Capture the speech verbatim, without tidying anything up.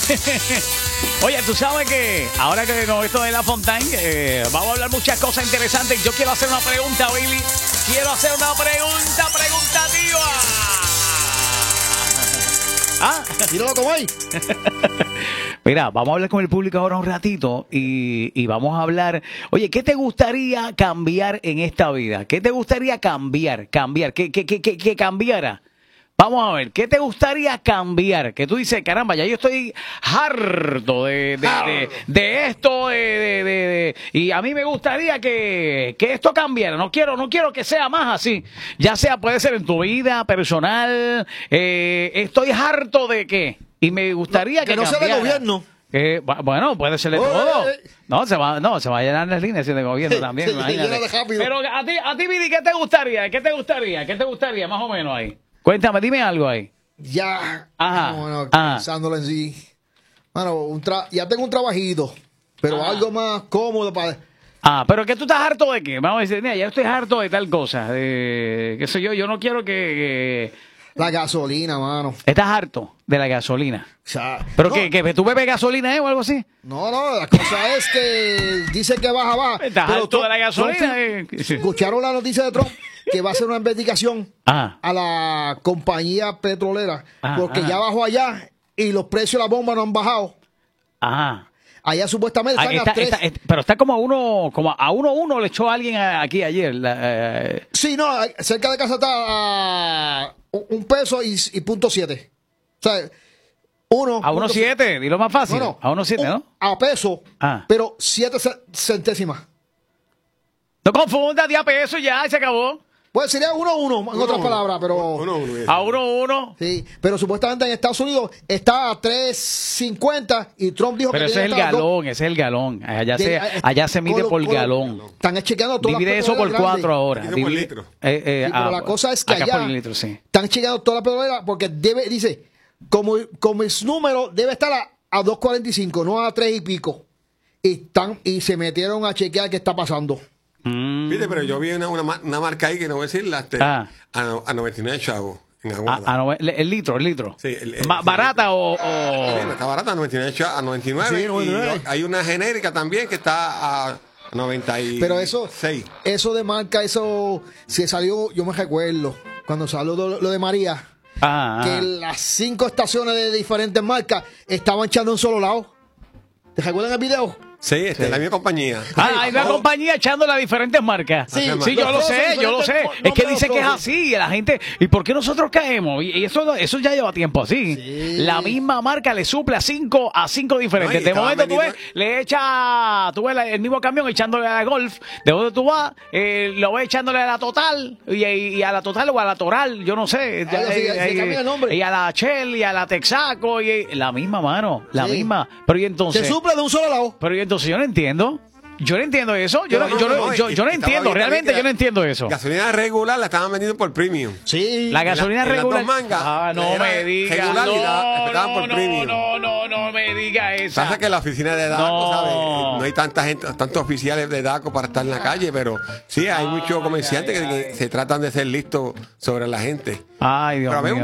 Oye, tú sabes que ahora que con esto de la Fontaine, eh, vamos a hablar muchas cosas interesantes. Yo quiero hacer una pregunta, Billy. Quiero hacer una pregunta, preguntativa. ¿Ah? Míralo como hay. Mira, vamos a hablar con el público ahora un ratito y, y vamos a hablar. Oye, ¿qué te gustaría cambiar en esta vida? ¿Qué te gustaría cambiar? Cambiar, que, que, que, que, que cambiara. Vamos a ver, ¿qué te gustaría cambiar? Que tú dices, caramba, ya yo estoy harto de, de, de, de esto, de, de, de, de, y a mí me gustaría que, que esto cambiara. No quiero, no quiero que sea más así. Ya sea, puede ser en tu vida personal. Eh, estoy harto de qué. Y me gustaría no, que, que no cambiara. sea de gobierno. Eh, bueno, puede ser de oh, todo. Eh, eh. No, se va, no, se va a llenar las líneas de gobierno sí, también. Sí, pero a ti, a ti, Vidi, ¿qué te gustaría? ¿Qué te gustaría? ¿Qué te gustaría más o menos ahí? Cuéntame, dime algo ahí. Ya, ajá, bueno, ajá. pensándolo en sí. Bueno, un tra ya tengo un trabajito, pero ajá. algo más cómodo para... Ah, pero que tú estás harto de qué? Vamos a decir, mira, ya estoy harto de tal cosa. De, qué sé yo, yo no quiero que... que... La gasolina, mano. ¿Estás harto de la gasolina? O sea, ¿Pero no, que, que tú bebes gasolina eh, o algo así? No, no, la cosa es que dice que baja, baja. ¿Estás pero harto de la gasolina? Eh? Escucharon la noticia de Trump que va a hacer una investigación ah. a la compañía petrolera ah, porque ah. ya bajó allá y los precios de la bomba no han bajado. Ajá. Allá supuestamente están está, a tres. Está, está, pero está como a uno, como a uno uno le echó a alguien aquí ayer. La, eh. Sí, no, cerca de casa está a un peso y, y punto siete. O sea, uno. A uno siete, dilo más fácil. No, no, a uno siete, ¿no? A peso, ah. pero siete centésimas. No confundas, di a peso ya, y se acabó. Pues sería uno uno, en uno, otras uno. palabras, pero... Uno, uno, a uno uno. Sí, pero supuestamente en Estados Unidos está a tres cincuenta y Trump dijo pero que... Pero ese es el galón, ese es el galón. Allá, de, se, allá se mide por con, galón. Están chequeando todas Divide las eso por grandes. cuatro ahora. Divide Divide, por litro. Eh, eh, sí, ah, pero la cosa es que allá litro, sí. están chequeando todas las petroleras porque debe, dice, como, como el número debe estar a, a dos cuarenta y cinco, no a tres y pico. Y, están, y se metieron a chequear qué está pasando. Mm. Viste, pero yo vi una, una, una marca ahí que no voy a decir este, ah. a, a noventa y nueve chavos en Aguada. A, a, el litro, el litro. Sí, el, el, Ma, ¿Barata sí, o...? o... Sí, está barata, a noventa y nueve, a noventa y nueve. Sí, noventa y nueve. Y hay una genérica también que está a noventa y seis. Pero eso, eso de marca, eso se salió, yo me recuerdo, cuando salió lo, lo de María, ah, que ah. las cinco estaciones de diferentes marcas estaban echando un solo lado. ¿Te recuerdan el video? Sí, este, sí, la misma compañía. Ah, hay una compañía echando las diferentes marcas. Sí, sí, yo lo sé, yo lo sé. Es que dice que es así, la gente. ¿Y por qué nosotros caemos? Y eso, eso ya lleva tiempo así. Sí. La misma marca le suple a cinco, a cinco diferentes. No, de momento tú ves, le echa, tú ves el mismo camión echándole a la Golf. De donde tú vas, eh, lo ves echándole a la Total y, y a la Total o a la Toral, yo no sé. Ah, ya, sí, y, y, el nombre. Y a la Shell y a la Texaco y la misma mano, la sí. misma. Pero y entonces. Se suple de un solo lado. Pero y entonces yo no entiendo. Yo no entiendo eso. Yo no, no, yo no, no, yo, yo no entiendo. Realmente yo no entiendo eso. Gasolina regular la estaban vendiendo por premium. Sí. La gasolina la, regular. En las dos mangas. Ah, no me digas. Regular no, y la estaban por no, premium. No, no, no, no me diga eso. Pasa que la oficina de DACO, no. ¿sabes? No hay tanta gente, tantos oficiales de DACO para estar en la calle, pero sí hay muchos comerciantes ay, ay, que, ay. que se tratan de ser listos sobre la gente. Ay, Dios mío.